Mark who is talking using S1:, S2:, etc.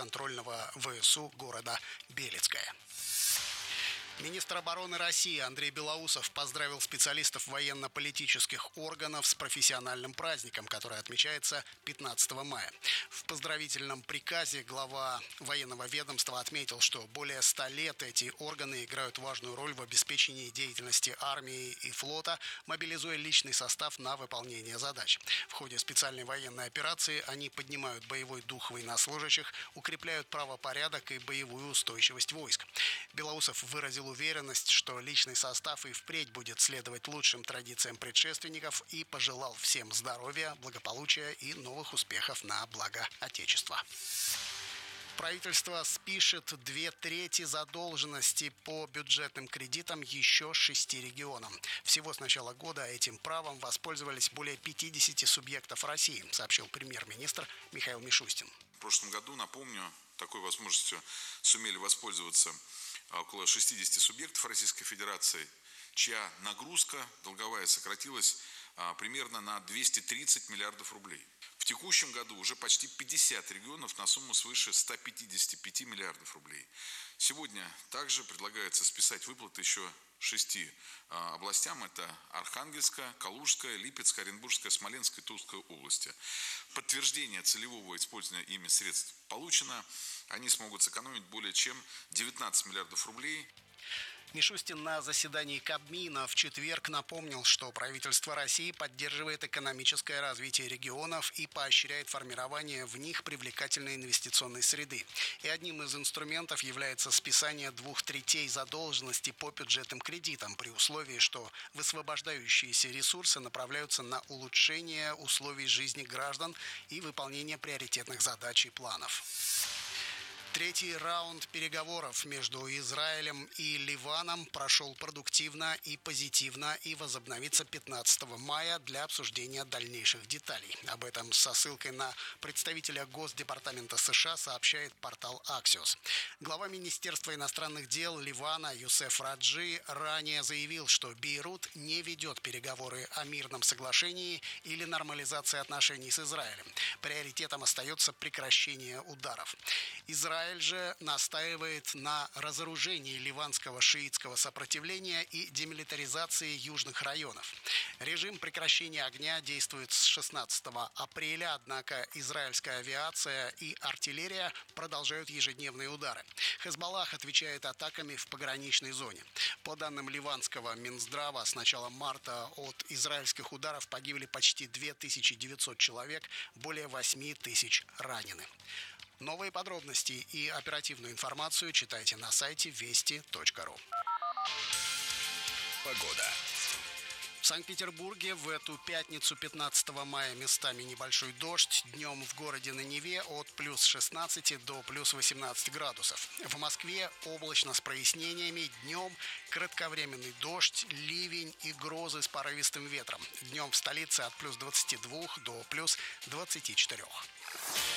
S1: подконтрольного ВСУ города Белецкая. Министр обороны России Андрей Белоусов поздравил специалистов военно-политических органов с профессиональным праздником, который отмечается 15 мая. В поздравительном приказе глава военного ведомства отметил, что более 100 лет эти органы играют важную роль в обеспечении деятельности армии и флота, мобилизуя личный состав на выполнение задач. В ходе специальной военной операции они поднимают боевой дух военнослужащих, укрепляют правопорядок и боевую устойчивость войск. Белоусов выразил уверенность, что личный состав и впредь будет следовать лучшим традициям предшественников и пожелал всем здоровья, благополучия и новых успехов на благо Отечества. Правительство спишет 2/3 задолженности по бюджетным кредитам еще 6 регионам. Всего с начала года этим правом воспользовались более 50 субъектов России, сообщил премьер-министр Михаил Мишустин.
S2: В прошлом году, напомню, такой возможностью сумели воспользоваться около 60 субъектов Российской Федерации, чья нагрузка долговая сократилась примерно на 230 миллиардов рублей. В текущем году уже почти 50 регионов на сумму свыше 155 миллиардов рублей. Сегодня также предлагается списать выплаты еще 6 областям. Это Архангельская, Калужская, Липецкая, Оренбургская, Смоленская и Тульская области. Подтверждение целевого использования ими средств получено. Они смогут сэкономить более чем 19 миллиардов рублей.
S1: Мишустин на заседании Кабмина в четверг напомнил, что правительство России поддерживает экономическое развитие регионов и поощряет формирование в них привлекательной инвестиционной среды. И одним из инструментов является списание 2/3 задолженности по бюджетным кредитам при условии, что высвобождающиеся ресурсы направляются на улучшение условий жизни граждан и выполнение приоритетных задач и планов. Третий раунд переговоров между Израилем и Ливаном прошел продуктивно и позитивно и возобновится 15 мая для обсуждения дальнейших деталей. Об этом со ссылкой на представителя Госдепартамента США сообщает портал Axios. Глава Министерства иностранных дел Ливана Юсеф Раджи ранее заявил, что Бейрут не ведет переговоры о мирном соглашении или нормализации отношений с Израилем. Приоритетом остается прекращение ударов. Израиль же настаивает на разоружении ливанского шиитского сопротивления и демилитаризации южных районов. Режим прекращения огня действует с 16 апреля, однако израильская авиация и артиллерия продолжают ежедневные удары. Хезболлах отвечает атаками в пограничной зоне. По данным ливанского Минздрава, с начала марта от израильских ударов погибли почти 2900 человек, более 8000 ранены. Новые подробности и оперативную информацию читайте на сайте вести.ру.
S3: Погода.
S1: В Санкт-Петербурге в эту пятницу 15 мая местами небольшой дождь. Днем в городе на Неве от плюс 16 до плюс 18 градусов. В Москве облачно с прояснениями. Днем кратковременный дождь, ливень и грозы с порывистым ветром. Днем в столице от плюс 22 до плюс 24.